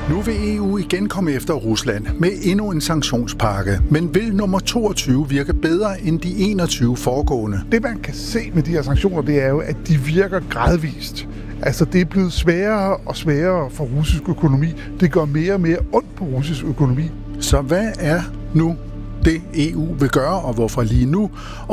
Nu vil EU igen komme efter Rusland med endnu en sanktionspakke. Men vil nummer 22 virke bedre end de 21 foregående? Det man kan se med de her sanktioner, det er jo, at de virker gradvist. Altså det er blevet sværere og sværere for russisk økonomi. Det gør mere og mere ondt på russisk økonomi. Så hvad er nu det EU vil gøre, og hvorfor lige nu?